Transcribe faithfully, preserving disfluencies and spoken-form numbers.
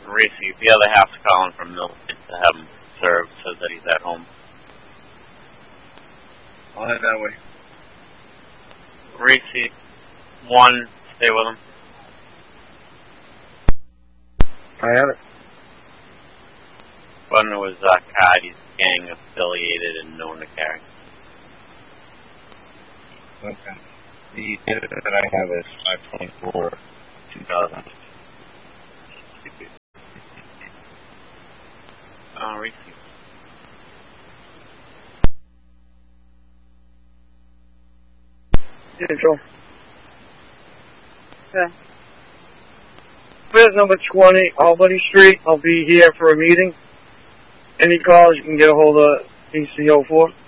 Racy, the other half's calling from Milton to have him served, says that he's at home. I'll head that way. Racy, one, stay with him. I have it. One was uh, Cody's gang affiliated and known to carry. Okay. The data that I have is five twenty-four, two thousand. Uh, Racy. Control. Okay. Here's number twenty, Albany Street. I'll be here for a meeting. Any calls you can get a hold of E C O for?